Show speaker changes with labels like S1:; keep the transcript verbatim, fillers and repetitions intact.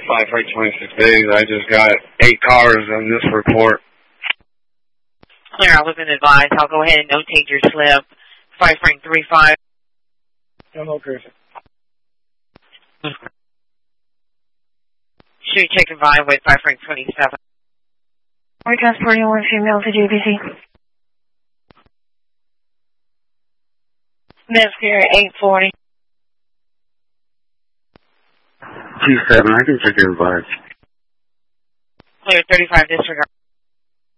S1: five for twenty-six days. I just got eight cars on this report.
S2: Clear, I wasn't advised. I'll go ahead and notate your slip. five Frank three five.
S1: Hello, Christian.
S2: Should we check and vibe with five Frank twenty-seven?
S3: We're transporting one female to J B C. Miss here, eight forty.
S1: two seven, I can check your vibe.
S2: Clear, thirty-five disregard.